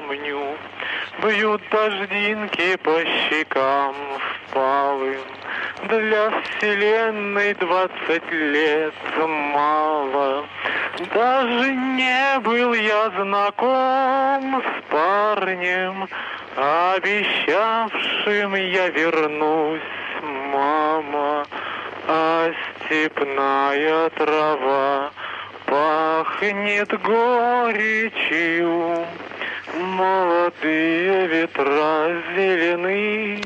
помню. Бьют дождинки по щекам впалым. Для вселенной 20 лет мало. Даже не был я знаком с парнем, обещавшим я вернусь, мама. А степная трава пахнет горечью. Молодые ветра зелены,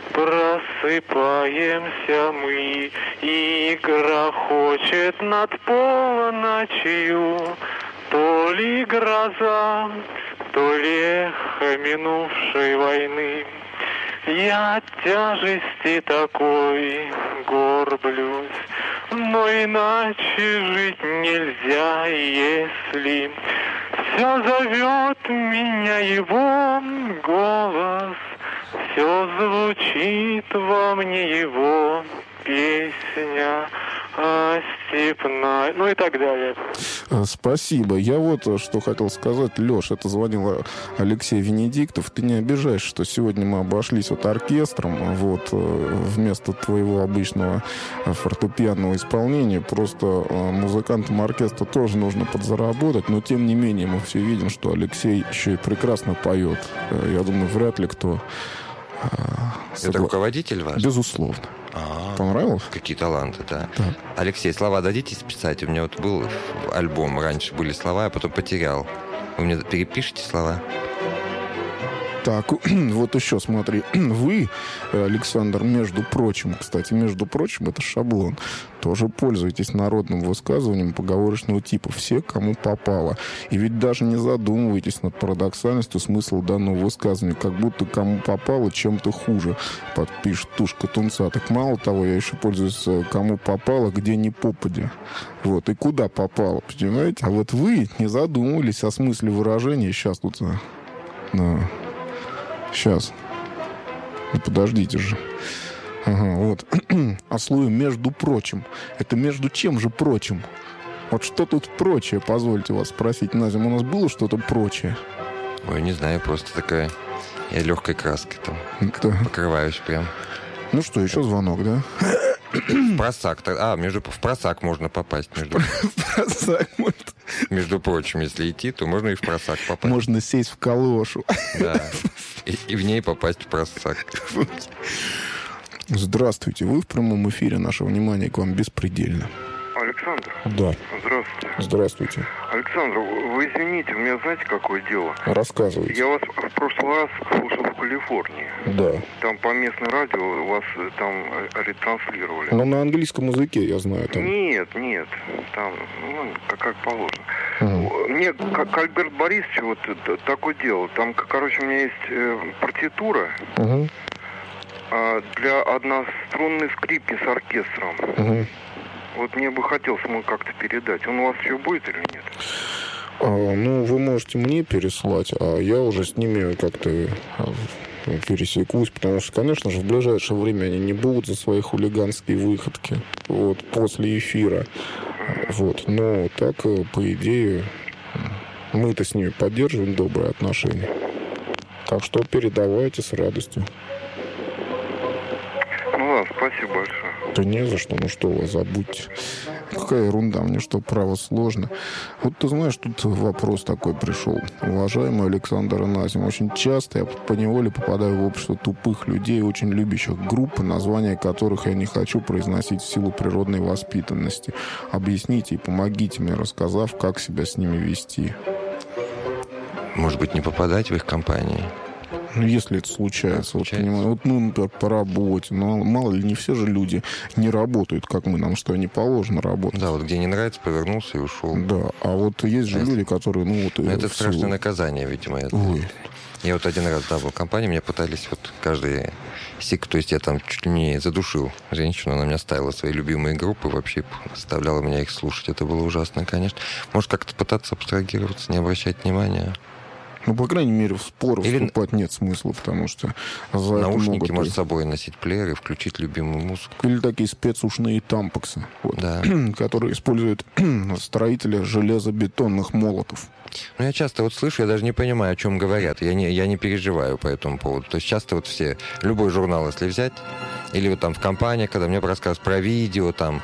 просыпаемся мы, и грохочет над полночью. То ли гроза, то ли эхо минувшей войны. Я от тяжести такой горблюсь, но иначе жить нельзя, если все зовет меня его голос, все звучит во мне его песня, а степная, ну и так далее. Спасибо. Я вот что хотел сказать. Леш, это звонил Алексей Венедиктов. Ты не обижаешься, что сегодня мы обошлись вот оркестром, вот, вместо твоего обычного фортепианного исполнения. Просто музыкантам оркестра тоже нужно подзаработать, но тем не менее мы все видим, что Алексей еще и прекрасно поет. Я думаю, вряд ли кто... Это руководитель ваш? Безусловно. Понравилось? Какие таланты, да. Да. Алексей, слова дадите списать? У меня вот был альбом, раньше были слова, я потом потерял. Вы мне перепишите слова? Так, вот еще смотри. Вы, Александр, между прочим, кстати, между прочим, это шаблон, тоже пользуетесь народным высказыванием поговорочного типа «все, кому попало». И ведь даже не задумываетесь над парадоксальностью смысла данного высказывания, как будто кому попало чем-то хуже, подпишет Тушка Тунца. Так мало того, я еще пользуюсь «кому попало, где не попадя». Вот, и куда попало, понимаете? А вот вы не задумывались о смысле выражения. Сейчас тут... Сейчас. Ну, подождите же. Ага, вот. А слово «между прочим». Это между чем же прочим? Вот что тут прочее, позвольте вас спросить, Назим, у нас было что-то прочее? Ой, не знаю, просто такая... Я легкой краской там покрываюсь прям. Ну что, еще звонок, да? В просак. В просак можно попасть. Между прочим, если идти, то можно и в просак попасть. Можно сесть в калошу. Да. И в ней попасть в просак. Здравствуйте. Вы в прямом эфире. Наше внимание к вам беспредельно. Александр? Да. Здравствуйте. Здравствуйте. Александр, вы извините, у меня знаете, какое дело? Рассказывайте. Я вас в прошлый раз слушал в Калифорнии. Да. Там по местной радио вас там ретранслировали. Но на английском языке, я знаю. Там... Нет. Там, как положено. Мне, как Альберт Борисович, вот такое дело. Там, короче, у меня есть партитура для однострунной скрипки с оркестром. Вот мне бы хотелось ему как-то передать. Он у вас еще будет или нет? Ну, вы можете мне переслать, а я уже с ними как-то пересекусь, потому что, конечно же, в ближайшее время они не будут за свои хулиганские выходки вот, после эфира. Вот. Но так, по идее, мы-то с ними поддерживаем добрые отношения. Так что передавайте с радостью. Ну ладно, спасибо большое. Да не за что, ну что вы, забудьте. Какая ерунда, мне что, право сложно. Вот ты знаешь, тут вопрос такой пришел. Уважаемый Александр Назим, очень часто я поневоле попадаю в общество тупых людей, очень любящих группы, названия которых я не хочу произносить в силу природной воспитанности. Объясните и помогите мне, рассказав, как себя с ними вести. Может быть, не попадать в их компании? Ну, если это случается. Вот, понимаю, вот мы, например, по работе, но мало ли, не все же люди не работают, как мы, нам что, не положено работать. Да, вот где не нравится, повернулся и ушел. Да, а вот есть же люди, которые, ну вот... Это страшное наказание, видимо. Я вот один раз, был в компании, меня пытались вот каждый сик, то есть я там чуть ли не задушил женщину, она меня ставила свои любимые группы, вообще заставляла меня их слушать. Это было ужасно, конечно. Может, как-то пытаться абстрагироваться, не обращать внимания. Ну, по крайней мере, в спор вступать нет смысла, потому что за наушники это можешь с собой носить, плеер и включить любимую музыку. Или такие спецушные тампоксы, вот, Да. которые используют строители железобетонных молотов. Ну, я часто вот слышу, я даже не понимаю, о чем говорят. Я не переживаю по этому поводу. То есть часто вот все, любой журнал, если взять, или вот там в компаниях, когда мне рассказывают про видео, там,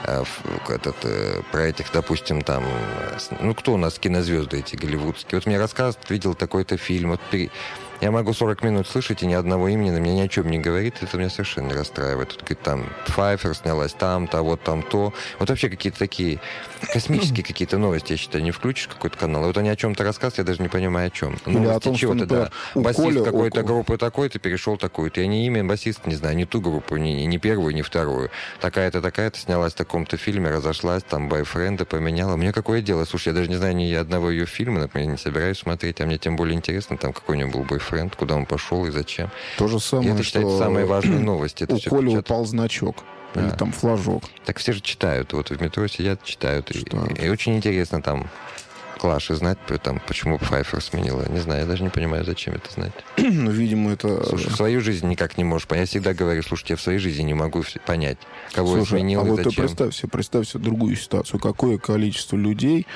про этих, допустим, там, ну, кто у нас кинозвезды эти голливудские? Вот мне рассказывают, видел такой-то фильм, вот я могу 40 минут слышать, и ни одного имени на меня ни о чем не говорит. Это меня совершенно расстраивает. Тут, говорит, там Пфайфер снялась там-то, вот там то. Вот вообще какие-то такие космические какие-то новости, я считаю, не включишь какой-то канал. И вот они о чем-то рассказывают, я даже не понимаю, о чем. Новости о том, чего-то, да. Басист какой-то группы такой-то перешел такой-то. Я не имя басиста не знаю, ни ту группу, ни первую, ни вторую. Такая-то, такая-то снялась в таком-то фильме, разошлась, там, бойфренда поменяла. Мне какое дело? Слушай, я даже не знаю ни одного ее фильма, например, не собираюсь смотреть, а мне тем более интересно, там, какой у него был бойфренд, куда он пошел и зачем. То же самое, это считается самые важные новости. Это у Коли упал значок. Да. Или там флажок. Так все же читают. Вот в метро сидят, читают. И очень интересно там Клаши знать, там, почему Пфайфер сменила. Не знаю, я даже не понимаю, зачем это знать. Ну, видимо, это... Слушай, в свою жизнь никак не можешь понять. Я всегда говорю, слушайте, я в своей жизни не могу понять, кого я сменил и вот зачем. Ты представь себе другую ситуацию. Какое количество людей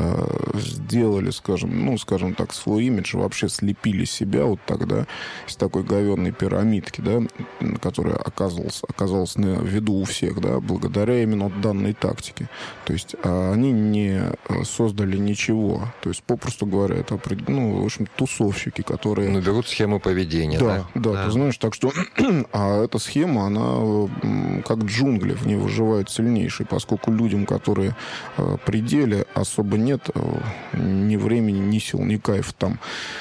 сделали, скажем так, свой имидж, вообще слепили себя вот тогда из такой говенной пирамидки, да, которая оказалась на виду у всех, да, благодаря именно данной тактике. То есть они не создали ничего. То есть, попросту говоря, это, в общем, тусовщики, которые... Ну, берут схему поведения, да? Да, ты знаешь, так что... А эта схема, она как джунгли, в ней выживают сильнейшие, поскольку людям, которые при деле, особо нет ни времени, ни сил, ни кайфа там.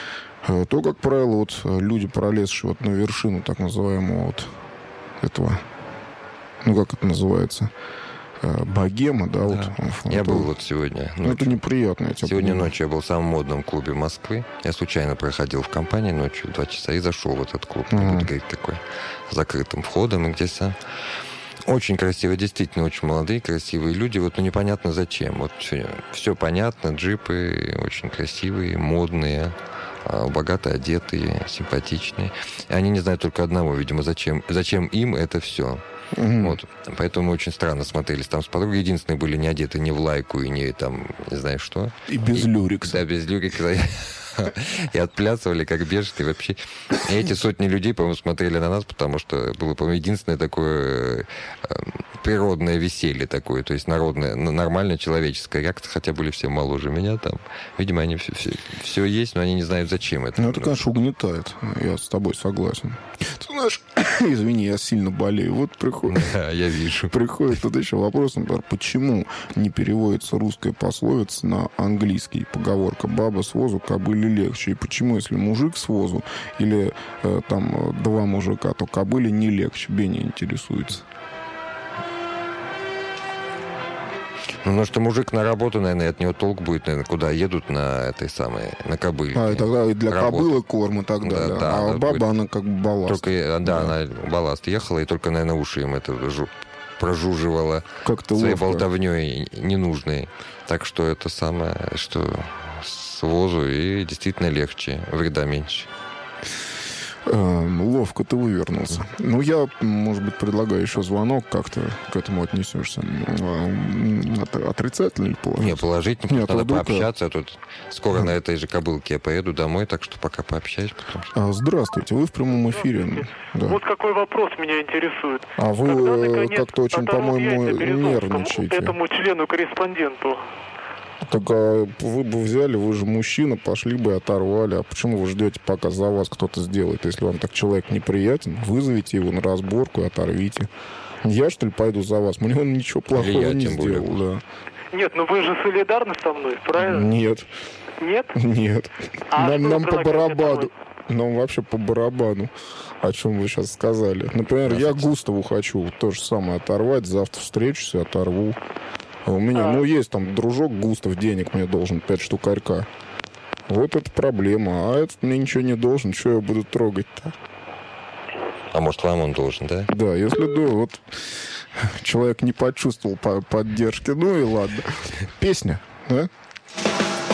То, как правило, вот люди, пролезшие вот на вершину так называемого вот этого... Ну, как это называется... богема, да, да. Вот. Я был вот сегодня ночью. Это неприятно. Сегодня ночью я был в самом модном клубе Москвы. Я случайно проходил в компании ночью 2 часа и зашел в этот клуб. Не буду говорить, какой. С закрытым входом и где сам. Очень красиво, действительно, очень молодые, красивые люди. Вот, ну, непонятно зачем. Вот все понятно. Джипы очень красивые, модные, богато одетые, симпатичные. И они не знают только одного, видимо, зачем им это все. Вот. Поэтому мы очень странно смотрелись там с подругой. Единственные были не одеты ни в лайку и не там, не знаю что. И без люрикса. Да, без люрикса. И отплясывали, как бешеные вообще. И эти сотни людей, по-моему, смотрели на нас, потому что было, по-моему, единственное такое природное веселье такое, то есть народное, нормальная человеческая реакция, хотя были все моложе меня там. Видимо, они все есть, но они не знают, зачем это. Ну, это, конечно, угнетает. Я с тобой согласен. Ты знаешь, извини, я сильно болею. Вот приходит... Да, я вижу. Приходит тут еще вопрос, например, почему не переводится русская пословица на английский? Поговорка «баба с возу, кобыле легче». И почему, если мужик с возу или там 2 мужика, то кобыле не легче? Бенни интересуется. Ну, потому что мужик на работу, наверное, от него толк будет, наверное, куда едут на этой самой, на кобыле. И тогда и для кобылы корм и так далее. Да, а баба, будет... она как бы балласт. Только, она балласт ехала, и только, наверное, уши им это прожуживала своей болтовней ненужной. Так что это самое, что с возу, и действительно легче, вреда меньше. Ловко ты вывернулся. Ну, я, может быть, предлагаю еще звонок. Как ты к этому отнесешься? Отрицательно или положительно? Не, положительно. Нет, надо пообщаться. Тут скоро на этой же кобылке я поеду домой, так что пока пообщаюсь. Потом... Здравствуйте, вы в прямом эфире. Да. Вот какой вопрос меня интересует. А вы как-то очень, по-моему, нервничаете. Этому члену-корреспонденту. Так вы бы взяли, вы же мужчина, пошли бы и оторвали. А почему вы ждете, пока за вас кто-то сделает? Если вам так человек неприятен, вызовите его на разборку и оторвите. Я, что ли, пойду за вас? Мне он ничего плохого не сделал. Да. Нет, ну вы же солидарны со мной, правильно? Нет. Нет? Нет. Нам по барабану. Нам вообще по барабану. О чем вы сейчас сказали. Например, я Густаву хочу то же самое оторвать. Завтра встречусь и оторву. А у меня, есть там дружок Густав, денег мне должен 5 штук хорька. Вот это проблема. А этот мне ничего не должен, что я буду трогать-то? А может, вам он должен, да? Да, если вот человек не почувствовал поддержки, ну и ладно. Песня, да?